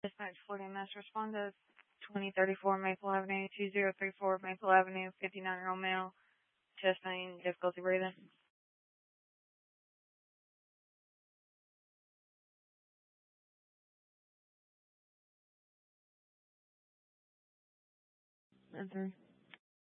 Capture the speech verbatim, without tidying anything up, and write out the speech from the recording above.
Dispatch Florida Mass Responda, twenty thirty-four Maple Avenue, two zero three four Maple Avenue, fifty-nine-year-old male, chest pain, difficulty breathing. Enter.